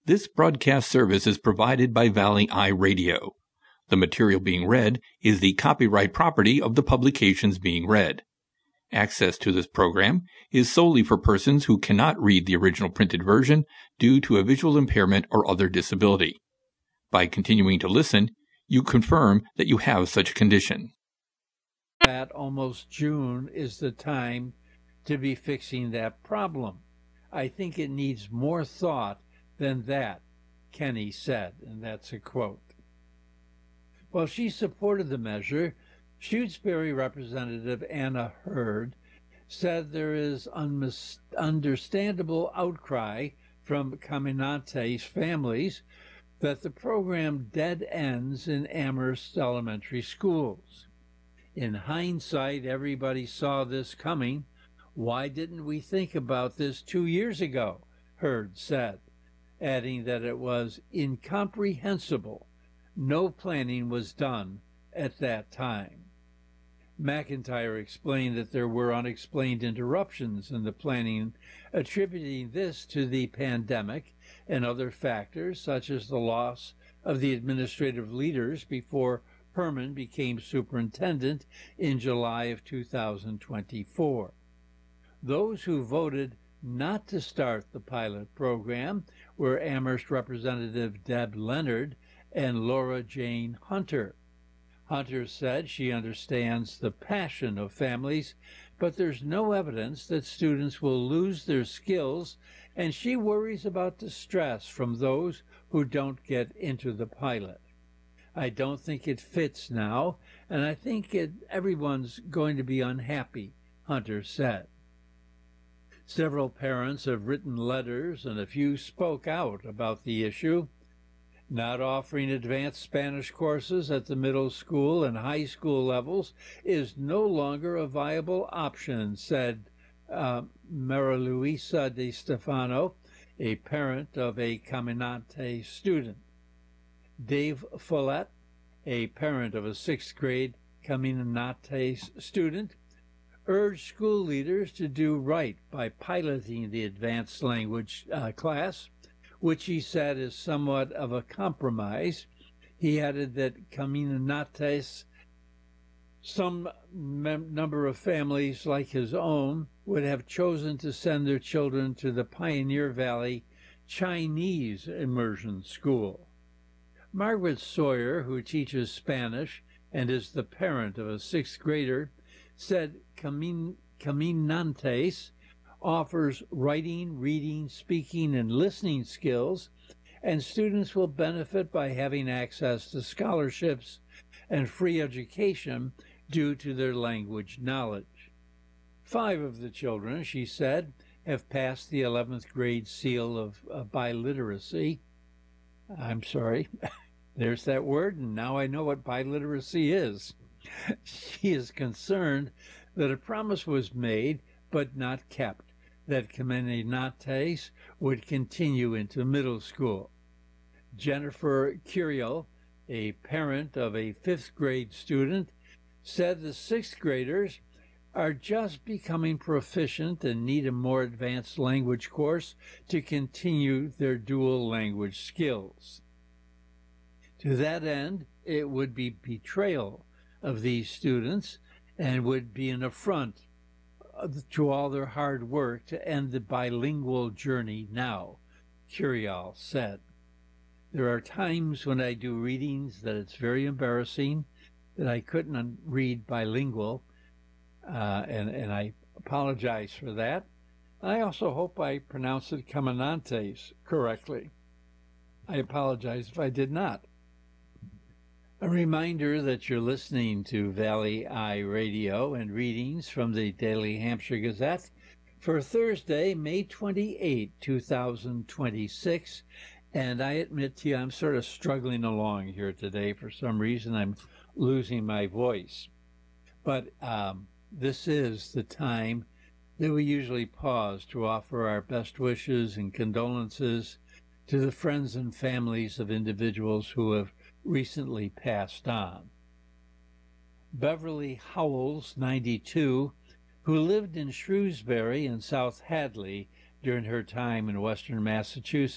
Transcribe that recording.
This broadcast service is provided by Valley Eye Radio. The material being read is the copyright property of the publications being read. Access to this program is solely for persons who cannot read the original printed version due to a visual impairment or other disability. By continuing to listen, you confirm that you have such a condition. That almost June is the time to be fixing that problem. I think it needs more thought than that, Kenny said, and that's a quote. While she supported the measure, Shutesbury Representative Anna Hurd said there is understandable outcry from Caminantes families that the program dead ends in Amherst elementary schools. In hindsight, everybody saw this coming. Why didn't we think about this 2 years ago? Hurd said, adding that it was incomprehensible. No planning was done at that time. McIntyre explained that there were unexplained interruptions in the planning, attributing this to the pandemic and other factors, such as the loss of the administrative leaders before Herman became superintendent in July of 2024. Those who voted not to start the pilot program were Amherst Representative Deb Leonard and Laura Jane Hunter. Hunter said she understands the passion of families, but there's no evidence that students will lose their skills, and she worries about the stress from those who don't get into the pilot. I don't think it fits now, and I think everyone's going to be unhappy, Hunter said. Several parents have written letters, and a few spoke out about the issue. Not offering advanced Spanish courses at the middle school and high school levels is no longer a viable option, said Mara Luisa De Stefano, a parent of a Caminante student. Dave Follett, a parent of a 6th grade Caminante student, urged school leaders to do right by piloting the advanced language class, which he said is somewhat of a compromise. He added that Caminantes, some number of families like his own, would have chosen to send their children to the Pioneer Valley Chinese immersion school. Margaret Sawyer, who teaches Spanish and is the parent of a 6th grader, said Caminantes offers writing, reading, speaking, and listening skills, and students will benefit by having access to scholarships and free education due to their language knowledge. 5 of the children, she said, have passed the 11th grade seal of biliteracy. I'm sorry, there's that word, and now I know what biliteracy is. She is concerned that a promise was made but not kept, that Caminantes would continue into middle school. Jennifer Curiel, a parent of a 5th grade student, said the 6th graders are just becoming proficient and need a more advanced language course to continue their dual language skills. To that end, it would be betrayal of these students and would be an affront to all their hard work to end the bilingual journey now, Curiel said. There are times when I do readings that it's very embarrassing that I couldn't read bilingual, and I apologize for that. I also hope I pronounced it Caminantes correctly. I apologize if I did not. A reminder that you're listening to Valley Eye Radio and readings from the Daily Hampshire Gazette for Thursday, May 28, 2026. And I admit to you, I'm sort of struggling along here today. For some reason, I'm losing my voice. But this is the time that we usually pause to offer our best wishes and condolences to the friends and families of individuals who have recently passed on. Beverly Howells, 92, who lived in Shrewsbury and South Hadley during her time in western Massachusetts,